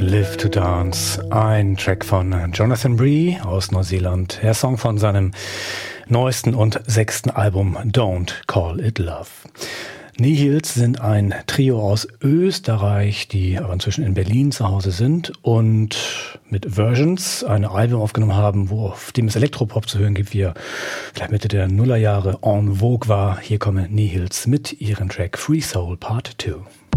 Live to Dance, ein Track von Jonathan Bree aus Neuseeland, der Song von seinem neuesten und 6. Album Don't Call It Love. Nihils sind ein Trio aus Österreich, die aber inzwischen in Berlin zu Hause sind und mit Versions ein Album aufgenommen haben, auf dem es Elektropop zu hören gibt, wie er vielleicht Mitte der Nullerjahre en vogue war. Hier kommen Nihils mit ihrem Track Free Soul Part 2.